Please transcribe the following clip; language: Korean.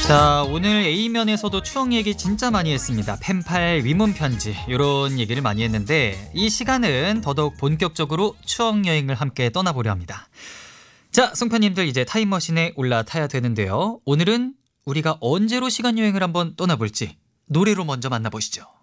자, 오늘 A면에서도 추억 얘기 진짜 많이 했습니다. 펜팔, 위문 편지 이런 얘기를 많이 했는데 이 시간은 더더욱 본격적으로 추억 여행을 함께 떠나보려 합니다. 자, 송파님들 이제 타임머신에 올라타야 되는데요. 오늘은 우리가 언제로 시간 여행을 한번 떠나볼지 노래로 먼저 만나보시죠.